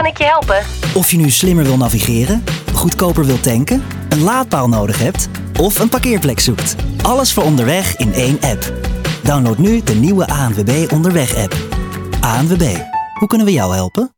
kan ik je helpen? Of je nu slimmer wil navigeren, goedkoper wil tanken, een laadpaal nodig hebt of een parkeerplek zoekt. Alles voor onderweg in één app. Download nu de nieuwe ANWB Onderweg-app. ANWB, hoe kunnen we jou helpen?